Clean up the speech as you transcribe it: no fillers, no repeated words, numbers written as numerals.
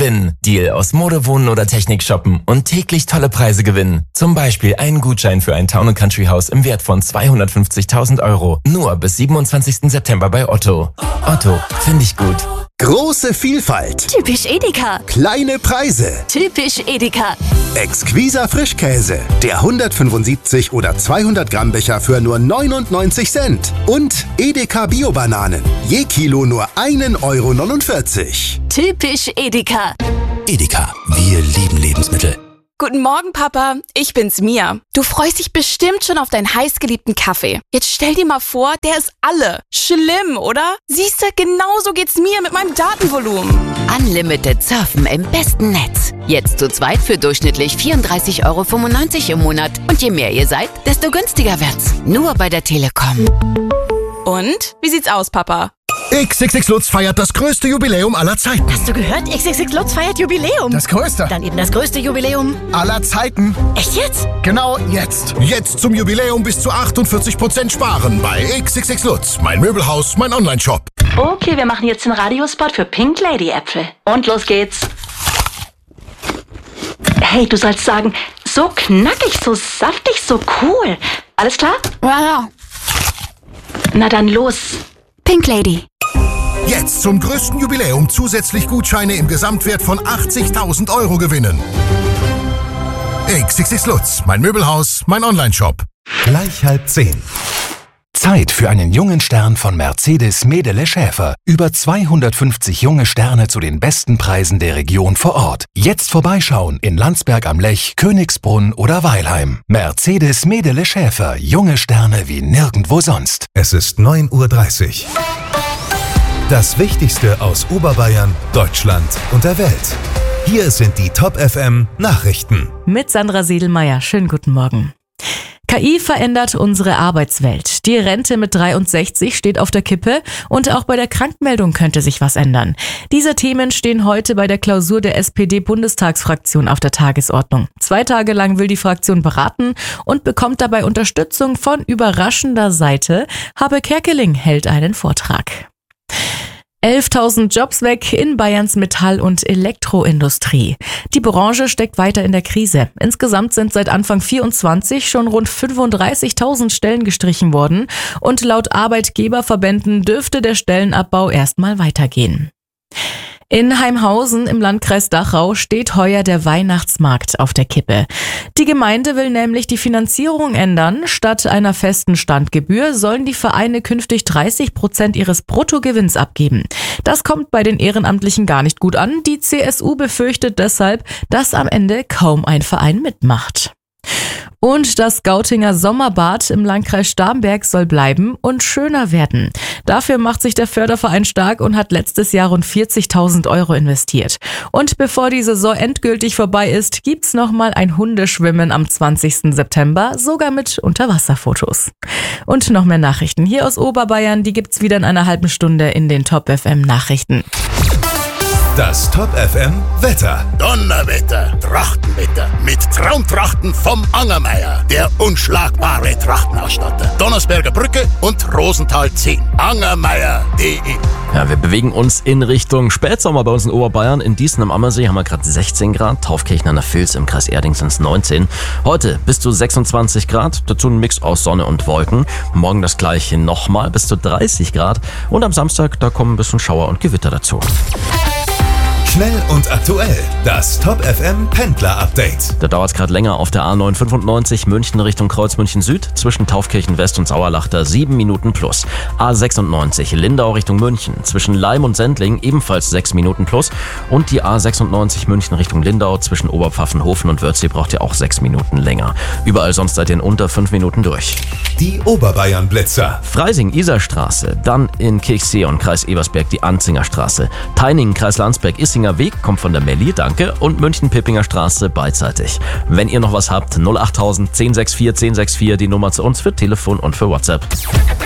Gewinn. Deal aus Mode, Wohnen oder Technik shoppen und täglich tolle Preise gewinnen. Zum Beispiel einen Gutschein für ein Town & Country Haus im Wert von 250.000 €. Nur bis 27. September bei Otto. Otto, finde ich gut. Große Vielfalt. Typisch Edeka. Kleine Preise. Typisch Edeka. Exquiser Frischkäse. Der 175 oder 200 Gramm Becher für nur 99 Cent. Und Edeka Bio-Bananen. Je Kilo nur 1,49 €. Typisch Edeka. Edeka, wir lieben Lebensmittel. Guten Morgen, Papa. Ich bin's, Mia. Du freust dich bestimmt schon auf deinen heißgeliebten Kaffee. Jetzt stell dir mal vor, der ist alle. Schlimm, oder? Siehste, genauso geht's mir mit meinem Datenvolumen. Unlimited Surfen im besten Netz. Jetzt zu zweit für durchschnittlich 34,95 € im Monat. Und je mehr ihr seid, desto günstiger wird's. Nur bei der Telekom. Und? Wie sieht's aus, Papa? XXX Lutz feiert das größte Jubiläum aller Zeiten. Hast du gehört? XXX Lutz feiert Jubiläum. Das größte. Dann eben das größte Jubiläum Aller Zeiten. Echt jetzt? Genau jetzt. Jetzt zum Jubiläum bis zu 48% sparen bei XXX Lutz. Mein Möbelhaus, mein Online-Shop. Okay, wir machen jetzt den Radiospot für Pink Lady Äpfel. Und los geht's. Hey, du sollst sagen, so knackig, so saftig, so cool. Alles klar? Ja. Na dann los. Pink Lady. Jetzt zum größten Jubiläum zusätzlich Gutscheine im Gesamtwert von 80.000 € gewinnen. XXX Lutz, mein Möbelhaus, mein Online-Shop. Gleich 9:30. Zeit für einen jungen Stern von Mercedes Medele Schäfer. Über 250 junge Sterne zu den besten Preisen der Region vor Ort. Jetzt vorbeischauen in Landsberg am Lech, Königsbrunn oder Weilheim. Mercedes Medele Schäfer. Junge Sterne wie nirgendwo sonst. Es ist 9:30 Uhr. Das Wichtigste aus Oberbayern, Deutschland und der Welt. Hier sind die Top FM Nachrichten. Mit Sandra Siedelmeier. Schönen guten Morgen. KI verändert unsere Arbeitswelt. Die Rente mit 63 steht auf der Kippe und auch bei der Krankmeldung könnte sich was ändern. Diese Themen stehen heute bei der Klausur der SPD-Bundestagsfraktion auf der Tagesordnung. 2 Tage lang will die Fraktion beraten und bekommt dabei Unterstützung von überraschender Seite. Habe Kerkeling hält einen Vortrag. 11.000 Jobs weg in Bayerns Metall- und Elektroindustrie. Die Branche steckt weiter in der Krise. Insgesamt sind seit Anfang 2024 schon rund 35.000 Stellen gestrichen worden und laut Arbeitgeberverbänden dürfte der Stellenabbau erstmal weitergehen. In Haimhausen im Landkreis Dachau steht heuer der Weihnachtsmarkt auf der Kippe. Die Gemeinde will nämlich die Finanzierung ändern. Statt einer festen Standgebühr sollen die Vereine künftig 30% ihres Bruttogewinns abgeben. Das kommt bei den Ehrenamtlichen gar nicht gut an. Die CSU befürchtet deshalb, dass am Ende kaum ein Verein mitmacht. Und das Gautinger Sommerbad im Landkreis Starnberg soll bleiben und schöner werden. Dafür macht sich der Förderverein stark und hat letztes Jahr rund 40.000 € investiert. Und bevor die Saison endgültig vorbei ist, gibt's nochmal ein Hundeschwimmen am 20. September, sogar mit Unterwasserfotos. Und noch mehr Nachrichten hier aus Oberbayern, die gibt's wieder in einer halben Stunde in den Top FM Nachrichten. Das Top FM Wetter. Donnerwetter, Trachtenwetter mit Traumtrachten vom Angermeier. Der unschlagbare Trachtenausstatter. Donnersberger Brücke und Rosenthal 10. Angermeier.de. Ja, wir bewegen uns in Richtung Spätsommer bei uns in Oberbayern. In Diesen am Ammersee haben wir gerade 16 Grad. Taufkirchen an der Vils im Kreis Erding sind es 19. Heute bis zu 26 Grad. Dazu ein Mix aus Sonne und Wolken. Morgen das gleiche nochmal bis zu 30 Grad. Und am Samstag, da kommen ein bisschen Schauer und Gewitter dazu. Schnell und aktuell. Das Top FM Pendler Update. Da dauert es gerade länger auf der A995 München Richtung Kreuzmünchen Süd zwischen Taufkirchen West und Sauerlachter 7 Minuten plus. A96 Lindau Richtung München zwischen Laim und Sendling ebenfalls 6 Minuten plus. Und die A96 München Richtung Lindau zwischen Oberpfaffenhofen und Wörthsee braucht ihr auch 6 Minuten länger. Überall sonst seid ihr in unter 5 Minuten durch. Die Oberbayern Blitzer. Freising-Isarstraße, dann in Kirchsee und Kreis Ebersberg die Anzingerstraße. Teiningen, Kreis Landsberg, Issinger Weg kommt von der Melli, danke, und München-Pippinger Straße beidseitig. Wenn ihr noch was habt, 08000 1064 1064 die Nummer zu uns für Telefon und für WhatsApp.